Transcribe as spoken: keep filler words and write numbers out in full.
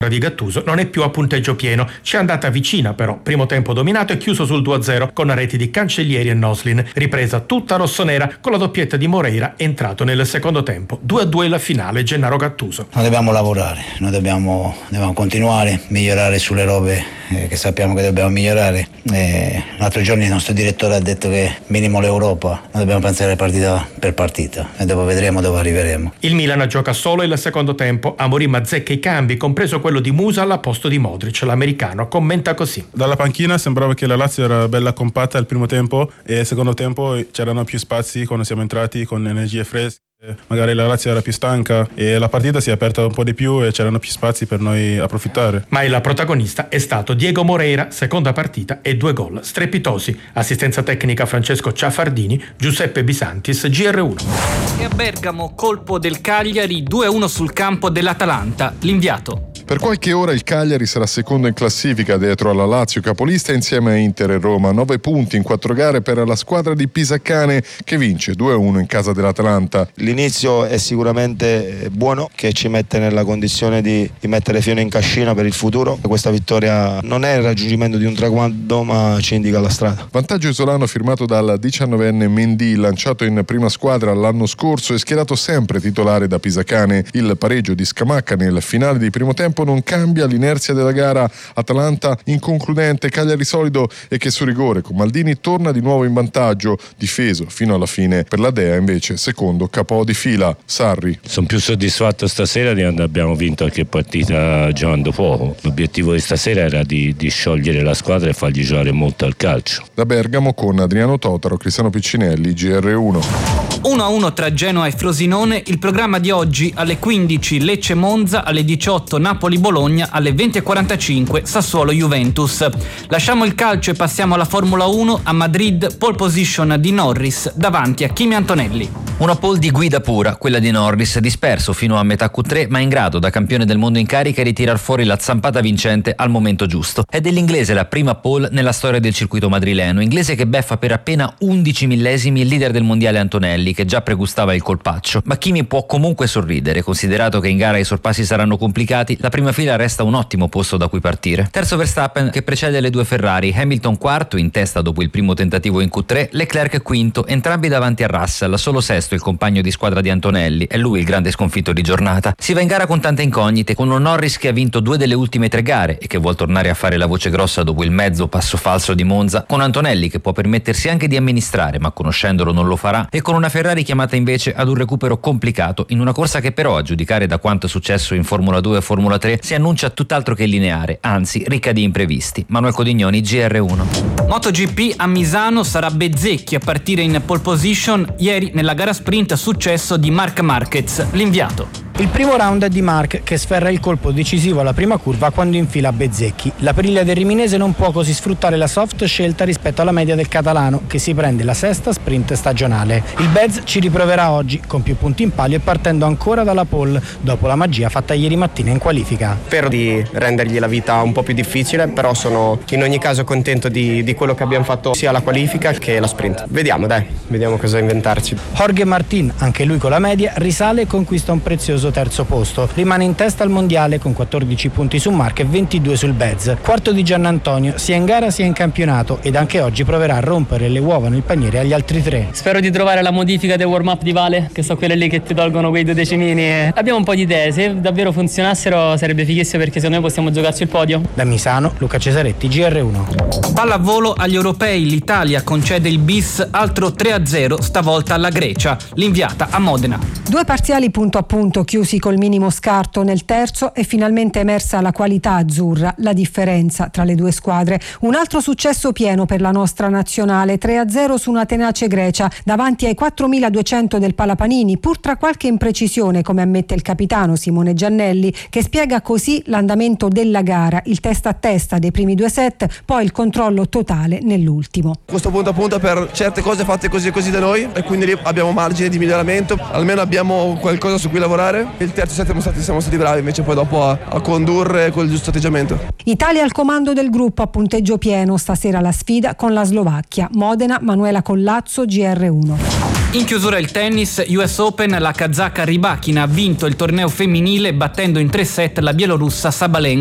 di Gattuso non è più a punteggio pieno, ci è andata vicina però, primo tempo dominato e chiuso sul due a zero con reti di Cancellieri e Noslin, ripresa tutta rossonera con la doppietta di Moreira entrato nel secondo tempo, due a due la finale Gennaro Gattuso. Noi dobbiamo lavorare, noi dobbiamo, dobbiamo continuare, migliorare sulle robe eh, che sappiamo che dobbiamo migliorare. Eh, l'altro giorno il nostro direttore ha detto che minimo l'Europa, noi dobbiamo pensare partita per partita e dopo vedremo dove arriveremo. Il Milan gioca solo il secondo tempo, Amorim azzecca i cambi, compreso quello di Musa al posto di Modric. L'americano commenta così: dalla panchina sembrava che la Lazio era bella compatta al primo tempo e al secondo tempo c'erano più spazi quando siamo entrati con energie fresche. Magari la Lazio era più stanca e la partita si è aperta un po' di più e c'erano più spazi per noi approfittare. Ma il protagonista è stato Diego Moreira, seconda partita e due gol strepitosi. Assistenza tecnica Francesco Ciafardini, Giuseppe Bisantis, G R uno. E a Bergamo colpo del Cagliari, due a uno sul campo dell'Atalanta. L'inviato. Per qualche ora il Cagliari sarà secondo in classifica dietro alla Lazio capolista insieme a Inter e Roma. Nove punti in quattro gare per la squadra di Pisacane che vince due a uno in casa dell'Atalanta. L'inizio è sicuramente buono, che ci mette nella condizione di, di mettere fieno in cascina per il futuro. Questa vittoria non è il raggiungimento di un traguardo ma ci indica la strada. Vantaggio isolano firmato dal diciannovenne Mendy, lanciato in prima squadra l'anno scorso e schierato sempre titolare da Pisacane. Il pareggio di Scamacca nel finale di primo tempo non cambia l'inerzia della gara. Atalanta inconcludente, Cagliari solido e che su rigore con Maldini torna di nuovo in vantaggio, difeso fino alla fine. Per la Dea invece secondo capo di fila. Sarri. Sono più soddisfatto stasera di quando abbiamo vinto qualche partita giocando poco. L'obiettivo di stasera era di, di sciogliere la squadra e fargli giocare molto al calcio. Da Bergamo con Adriano Totaro, Cristiano Piccinelli, G R uno. uno a uno tra Genoa e Frosinone. Il programma di oggi: alle quindici Lecce Monza, alle diciotto Napoli Bologna, alle venti e quarantacinque Sassuolo Juventus. Lasciamo il calcio e passiamo alla Formula uno. A Madrid pole position di Norris davanti a Kimi Antonelli. Una pole di guida pura, quella di Norris, disperso fino a metà Q tre ma in grado da campione del mondo in carica di tirar fuori la zampata vincente al momento giusto. È dell'inglese la prima pole nella storia del circuito madrileno, inglese che beffa per appena undici millesimi il leader del mondiale Antonelli, che già pregustava il colpaccio. Ma Kimi può comunque sorridere, considerato che in gara i sorpassi saranno complicati. La prima fila resta un ottimo posto da cui partire. Terzo Verstappen, che precede le due Ferrari, Hamilton quarto in testa dopo il primo tentativo in Q tre, Leclerc quinto, entrambi davanti a Russell, solo sesto il compagno di squadra di Antonelli, è lui il grande sconfitto di giornata. Si va in gara con tante incognite, con un Norris che ha vinto due delle ultime tre gare e che vuol tornare a fare la voce grossa dopo il mezzo passo falso di Monza, con Antonelli che può permettersi anche di amministrare ma conoscendolo non lo farà, e con una Ferrari chiamata invece ad un recupero complicato in una corsa che però, a giudicare da quanto è successo in Formula due e Formula tre, si annuncia tutt'altro che lineare, anzi ricca di imprevisti. Manuel Codignoni, G R uno. MotoGP a Misano sarà Bezzecchi a partire in pole position. Ieri nella gara sprint successo di Marc Marquez. L'inviato. Il primo round è di Marc, che sferra il colpo decisivo alla prima curva quando infila Bezzecchi. La periglia del riminese non può così sfruttare la soft scelta rispetto alla media del catalano, che si prende la sesta sprint stagionale. Il Bez ci riproverà oggi, con più punti in palio e partendo ancora dalla pole, dopo la magia fatta ieri mattina in qualifica. Spero di rendergli la vita un po' più difficile, però sono in ogni caso contento di, di quello che abbiamo fatto sia la qualifica che la sprint. Vediamo, dai, vediamo cosa inventarci. Jorge Martin, anche lui con la media, risale e conquista un prezioso terzo posto. Rimane in testa al mondiale con quattordici punti su Marc e ventidue sul Bez. Quarto di Giannantonio, sia in gara sia in campionato, ed anche oggi proverà a rompere le uova nel paniere agli altri tre. Spero di trovare la modifica del warm up di Vale, che sono quelle lì che ti tolgono quei due decimini. E abbiamo un po' di idee, se davvero funzionassero sarebbe fighissimo, perché se noi possiamo giocarci il podio. Da Misano, Luca Cesaretti, G R uno. Pallavolo agli europei, l'Italia concede il bis, altro tre a zero stavolta alla Grecia. L'inviata a Modena. Due parziali punto a punto chiusi col minimo scarto nel terzo e finalmente emersa la qualità azzurra, la differenza tra le due squadre. Un altro successo pieno per la nostra nazionale, tre a zero su una tenace Grecia davanti ai quattromiladuecento del Palapanini, pur tra qualche imprecisione, come ammette il capitano Simone Giannelli, che spiega così l'andamento della gara, il testa a testa dei primi due set, poi il controllo totale nell'ultimo. Questo punto a punto per certe cose fatte così e così da noi, e quindi lì abbiamo margine di miglioramento, almeno abbiamo qualcosa su cui lavorare. Il terzo set siamo stati, siamo stati bravi invece poi dopo a, a condurre col giusto atteggiamento. Italia al comando del gruppo a punteggio pieno, stasera la sfida con la Slovacchia. Modena, Manuela Collazzo, G R uno. In chiusura il tennis, U S Open, la kazaka Rybakina ha vinto il torneo femminile battendo in tre set la bielorussa Sabalenka